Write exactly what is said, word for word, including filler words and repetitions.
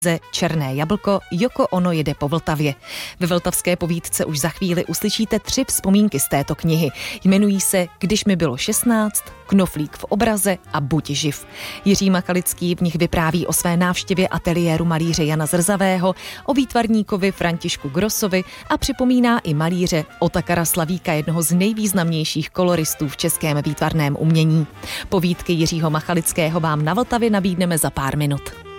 Černé jablko, Joko Ono jede po Vltavě. Ve vltavské povídce už za chvíli uslyšíte tři vzpomínky z této knihy. Jmenují se Když mi bylo šestnáct, Knoflík v obraze a Buď živ. Jiří Machalický v nich vypráví o své návštěvě ateliéru malíře Jana Zrzavého, o výtvarníkovi Františku Grossovi a připomíná i malíře Otakara Slavíka, jednoho z nejvýznamnějších koloristů v českém výtvarném umění. Povídky Jiřího Machalického vám na Vltavě nabídneme za pár minut.